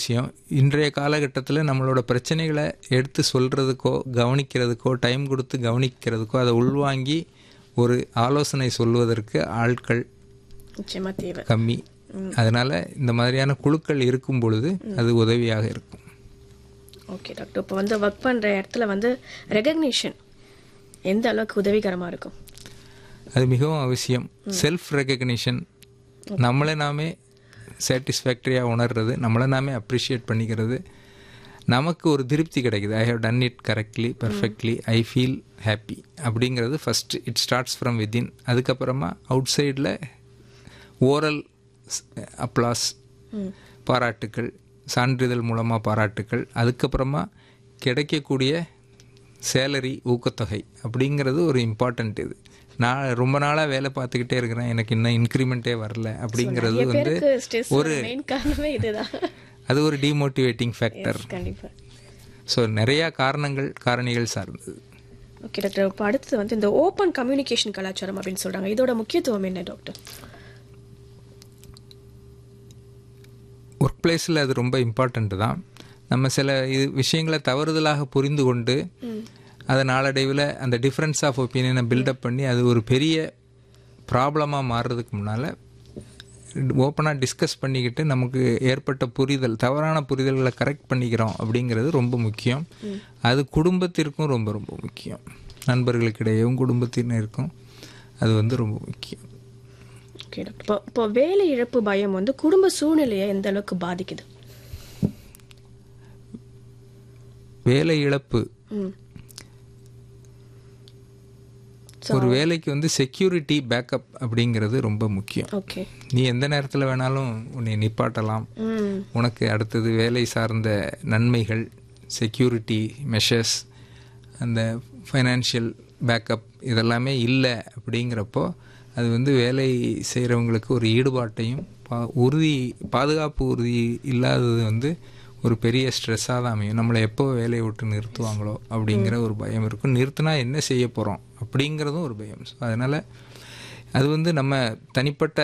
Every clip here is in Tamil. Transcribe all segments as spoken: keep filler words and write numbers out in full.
அவசியம். இன்றைய காலகட்டத்தில் நம்மளோட பிரச்சனைகளை எடுத்து சொல்கிறதுக்கோ கவனிக்கிறதுக்கோ டைம் கொடுத்து கவனிக்கிறதுக்கோ அதை உள்வாங்கி ஒரு ஆலோசனை சொல்வதற்கு ஆட்கள் கம்மி. அதனால் இந்த மாதிரியான குழுக்கள் இருக்கும் பொழுது அது உதவியாக இருக்கும். ஓகே டாக்டர், இப்போ வந்து ஒர்க் பண்ணுற இடத்துல வந்து ரெகக்னிஷன் எந்த அளவுக்கு உதவிகரமாக இருக்கும்? அது மிகவும் அவசியம். செல்ஃப் ரெகக்னிஷன், நம்மளை நாமே சாட்டிஸ்ஃபேக்டரியாக உணர்றது, நம்மளை நாமே அப்ரிஷியேட் பண்ணிக்கிறது, நமக்கு ஒரு திருப்தி கிடைக்குது. I have done it correctly perfectly, I feel happy அப்படிங்கிறது first it starts from within. அதுக்கப்புறமா அவுட் சைடில் ஓரல் அப்ளாஸ், பாராட்டுக்கள், சான்றிதழ் மூலமாக பாராட்டுக்கள், அதுக்கப்புறமா கிடைக்கக்கூடிய சேலரி, ஊக்கத்தொகை அப்படிங்கிறது ஒரு இம்பார்ட்டண்ட். இது நான் ரொம்ப நாளாக வேலை பார்த்துக்கிட்டே இருக்கிறேன், எனக்கு இன்னும் இன்க்ரிமெண்ட்டே வரல அப்படிங்கிறது வந்து ஒரு அது ஒரு டிமோட்டிவேட்டிங் ஃபேக்டர். ஸோ நிறையா காரணங்கள் காரணிகள் சார்ந்தது. ஓகே டாக்டர், இப்போ அடுத்தது வந்து இந்த ஓப்பன் கம்யூனிகேஷன் கலாச்சாரம் அப்படின்னு சொல்கிறாங்க, இதோட முக்கியத்துவம் என்ன டாக்டர்? ஒர்க் பிளேஸில் அது ரொம்ப இம்பார்ட்டண்ட்டு தான். நம்ம சில இது விஷயங்களை தவறுதலாக புரிந்து கொண்டு அதை நாளடைவில் அந்த டிஃப்ரென்ஸ் ஆஃப் ஒப்பீனியனை பில்டப் பண்ணி அது ஒரு பெரிய ப்ராப்ளமாக மாறுறதுக்கு முன்னால் ஓப்பனாக டிஸ்கஸ் பண்ணிக்கிட்டு நமக்கு ஏற்பட்ட புரிதல், தவறான புரிதல்களை கரெக்ட் பண்ணிக்கிறோம் அப்படிங்கிறது ரொம்ப முக்கியம். அது குடும்பத்திற்கும் ரொம்ப ரொம்ப முக்கியம், நண்பர்களுக்கிடையேவும் குடும்பத்தினருக்கும் அது வந்து ரொம்ப முக்கியம். ஓகே டாக்டர், இப்போ இப்போ வேலை இழப்பு பயம் வந்து குடும்ப சூழ்நிலையை எந்த அளவுக்கு பாதிக்குது? வேலை இழப்பு ஒரு வேலைக்கு வந்து செக்யூரிட்டி பேக்கப் அப்படிங்கிறது ரொம்ப முக்கியம். ஓகே, நீ எந்த நேரத்தில் வேணாலும் உன்னை நிப்பாட்டலாம். உனக்கு அடுத்தது வேலை சார்ந்த நன்மைகள், செக்யூரிட்டி மெஷர்ஸ், அந்த ஃபைனான்ஷியல் பேக்கப் இதெல்லாமே இல்லை அப்படிங்கிறப்போ அது வந்து வேலை செய்கிறவங்களுக்கு ஒரு ஈடுபாட்டையும் பா உறுதி பாதுகாப்பு உறுதி இல்லாதது வந்து ஒரு பெரிய ஸ்ட்ரெஸ்ஸாக தான் அமையும். நம்மளை எப்போ வேலையை விட்டு நிறுத்துவாங்களோ அப்படிங்கிற ஒரு பயம் இருக்கும். நிறுத்தினா என்ன செய்ய போகிறோம் அப்படிங்கிறதும் ஒரு பயம். ஸோ அதனால் அது வந்து நம்ம தனிப்பட்ட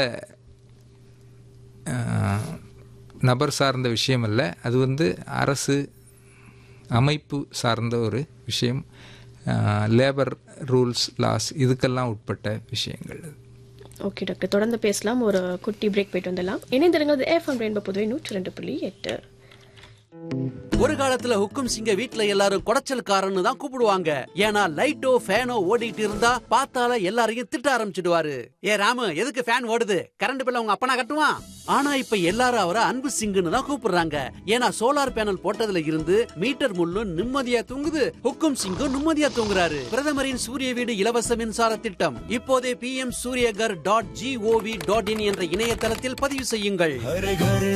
நபர் சார்ந்த விஷயம் அல்ல, அது வந்து அரசு அமைப்பு சார்ந்த ஒரு விஷயம். லேபர் ரூல்ஸ், லாஸ் இதுக்கெல்லாம் உட்பட்ட விஷயங்கள். ஓகே டாக்டர், தொடர்ந்து பேசலாம். ஒரு குட்டி பிரேக் போயிட்டு வந்துடலாம். இணைந்திருங்கள் எஃப்எம் ரெயின்போ புதுவை நூற்றி ரெண்டு புள்ளி எட்டு. ஒரு காலத்துல ஹுக்கும் சிங்க வீட்ல எல்லாரும் குடைச்சல்காரன்னு தான் கூப்பிடுவாங்க. ஏன்னா லைட்டோ ஃபேனோ ஓடிட்டு இருந்தா பார்த்தால எல்லாரையும் திட்ட ஆரம்பிச்சிடுவாரு. ஏ ராமு, எதுக்கு ஃபேன் ஓடுது? கரண்ட் பில்ல உங்க அப்பனா கட்டுவான். ஆனா இப்ப எல்லாரும் அவரை அன்பு சிங்குன்னு தான் கூப்பிடுறாங்க. ஏன்னா சோலார் பேனல் போட்டதுல இருந்து மீட்டர் முள்ளும் நிம்மதியா தூங்குது, ஹுக்கும் சிங்கும் நிம்மதியா தூங்குறாரு. பிரதமரின் சூரிய வீடு இலவச மின்சார திட்டம் இப்போதே B M Surya Ghar dot gov dot in என்ற இணையதளத்தில் பதிவு செய்யுங்கள்.